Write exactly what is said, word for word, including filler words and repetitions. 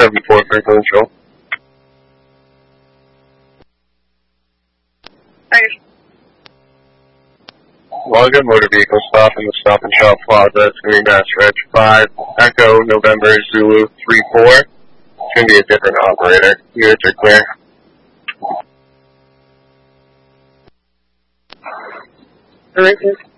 seventy-four Franklin Control. Thanks. Log a motor vehicle stop in the Stop and Shop Plaza. It's going to be Mass Reg five, Echo, November, Zulu, three four. It's going to be a different operator. Units are clear. All right,